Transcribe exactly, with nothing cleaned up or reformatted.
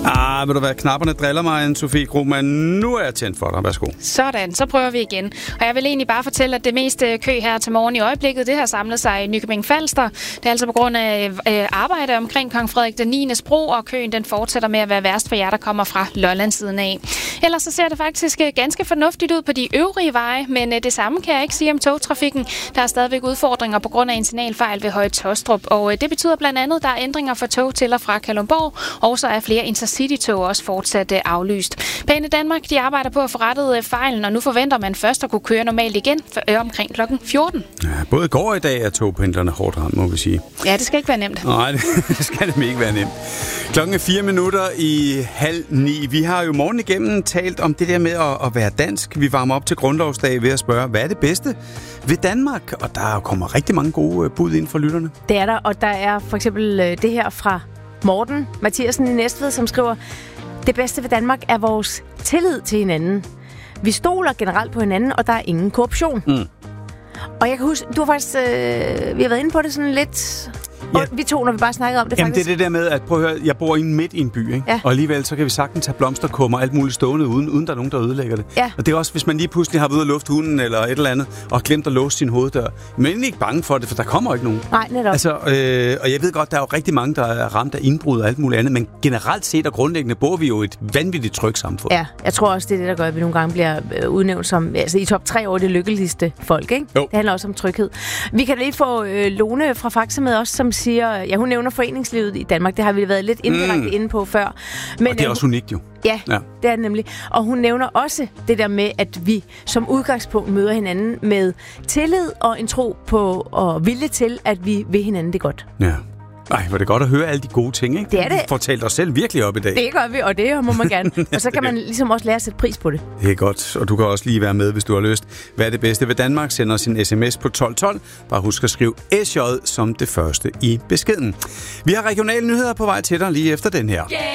Ah, vil du være, knapperne driller mig, en Sofie Krohmann. Nu er jeg tændt for dig. Værsgo. Sådan, så prøver vi igen. Og jeg vil egentlig bare fortælle, at det meste kø her til morgen i øjeblikket, det har samlet sig i Nykøbing Falster. Det er altså på grund af øh, arbejde omkring Kong Frederik den niendes bro, og køen den fortsætter med at være værst for jer, der kommer fra Lollandsiden af. Ellers så ser det faktisk ganske fornuftigt ud på de øvrige veje, men øh, det samme kan jeg ikke sige om togtrafikken. Der er stadigvæk udfordringer på grund af en signalfejl ved Høje Taastrup, og øh, det betyder blandt andet, at der er ændringer for tog til og fra Kalundborg, og så er flere Intercity-tog også fortsat øh, aflyst. Bane Danmark, de arbejder på at få rettet øh, fejlen, og nu forventer man først at kunne køre normalt igen for, øh, omkring klokken fjorten. Ja, både i går og i dag er togpendlerne hårdt ramt, må vi sige. Ja, det skal ikke være nemt. Nej, det skal det ikke være nemt. Klokken er fire minutter i halv ni. Vi har jo morgen igennem talt om det der med at, at være dansk. Vi varmer op til grundlovsdag ved at spørge, hvad er det bedste ved Danmark? Og der kommer rigtig mange gode bud ind for lytterne. Det er der, og der er for eksempel det her fra Morten Mathiasen i Næstved, som skriver, det bedste ved Danmark er vores tillid til hinanden. Vi stoler generelt på hinanden, og der er ingen korruption. Mm. Og jeg kan huske, du har faktisk, øh, vi har været inde på det sådan lidt. Ja. Og vi to, når vi bare snakkede om det. Jamen faktisk. det er det der med, at prøv at høre, jeg bor inde midt i en by, ikke? Ja. Og alligevel så kan vi sagtens have blomsterkummer og alt muligt stående, uden, uden der er nogen, der ødelægger det. Ja. Og det er også, hvis man lige pludselig har været ude at lufte hunden eller et eller andet, og glemt at låse sin hoveddør. Men jeg er ikke bange for det, for der kommer ikke nogen. Nej, netop. Altså, øh, og jeg ved godt, der er jo rigtig mange, der er ramt af indbrud og alt muligt andet, men generelt set og grundlæggende bor vi jo et vanvittigt trygt samfund. Ja, jeg tror også, det er det, der gør, at vi nogle gange bliver udnævnt som altså, i top tre over det lykkeligste folk, ikke? Jo. Det handler også om tryghed. Vi kan lige få øh, Lone fra Faxe med os, som siger, ja, hun nævner foreningslivet i Danmark. Det har vi været lidt indirekte mm. inde på før. Men, og det er også unikt jo. Ja, ja, det er det nemlig. Og hun nævner også det der med, at vi som udgangspunkt møder hinanden med tillid og en tro på og vilje til, at vi vil hinanden det godt. Ja. Ej, hvor er det godt at høre alle de gode ting, ikke? Det er det. Vi får talt os selv virkelig op i dag. Det gør vi, og det må man gerne. Og så kan man ligesom også lære at sætte pris på det. Det er godt, og du kan også lige være med, hvis du har lyst. Hvad er det bedste ved Danmark? Send os en sms på tolv tolv. Bare husk at skrive S J som det første i beskeden. Vi har regionale nyheder på vej til dig lige efter den her. Yeah!